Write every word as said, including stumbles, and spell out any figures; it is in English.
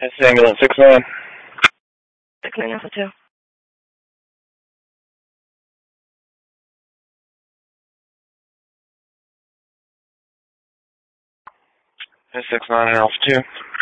This is ambulance six nine. six nine Alpha two. This is six nine Alpha two.